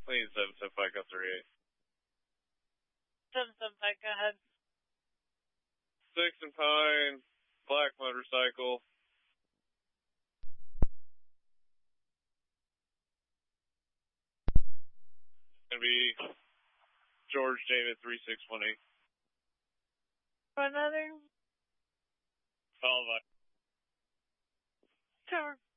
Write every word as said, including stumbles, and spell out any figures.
Please, seven seven five, go three eight. seven seven five, go ahead. Six and Pine, black motorcycle. Gonna be George David three six one eight. For another? Followed by. Tower.